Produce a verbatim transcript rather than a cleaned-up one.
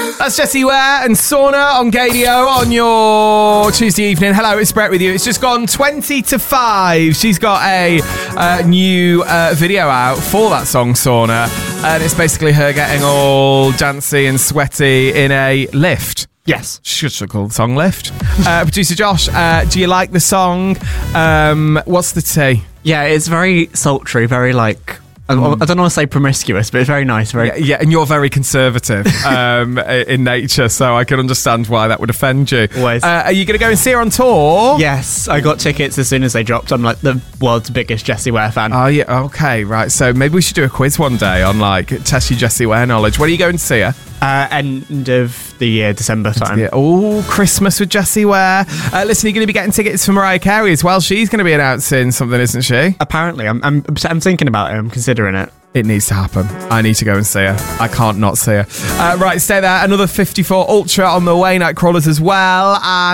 That's Jessie Ware and Sauna on Gadio on your Tuesday evening. Hello, it's Brett with you. It's just gone twenty to five. She's got a uh, new uh, video out for that song, Sauna, and it's basically her getting all dancey and sweaty in a lift. Yes. Should should call the song Lift. Uh, producer Josh, uh, do you like the song? Um, what's the tea? Yeah, it's very sultry, very like... I don't want to say promiscuous, but it's very nice. Very yeah, yeah, and you're very conservative um, in nature, so I can understand why that would offend you. Always. Uh, are you going to go and see her on tour? Yes, I got tickets as soon as they dropped. I'm like the world's biggest Jessie Ware fan. Oh, yeah, okay, right. So maybe we should do a quiz one day on, like, test your Jessie Ware knowledge. When are you going to see her? Uh, end of the year, December time. Yeah. Oh, Christmas with Jessie Ware. Uh, listen, you're going to be getting tickets for Mariah Carey as well. She's going to be announcing something, isn't she? Apparently. I'm, I'm, I'm thinking about it. I'm considering it. It needs to happen. I need to go and see her. I can't not see her. Uh, right, stay there. Another fifty-four Ultra on the way. Nightcrawlers as well. And